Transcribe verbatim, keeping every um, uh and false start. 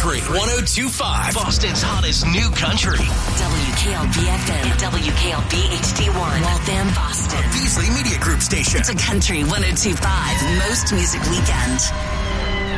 Country one oh two point five. Boston's hottest new country. W K L B F M, W K L B H D one, Waltham, Boston. A Beasley Media Group station. It's a Country one oh two point five most music weekend.